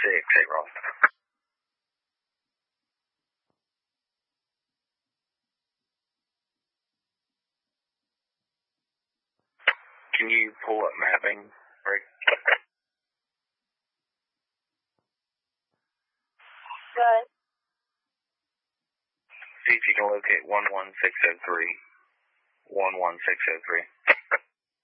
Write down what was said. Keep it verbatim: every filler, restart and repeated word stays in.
six, hey Ross. Can you pull up mapping, Rick? Good. See if you can locate one one six oh three. one one six oh three.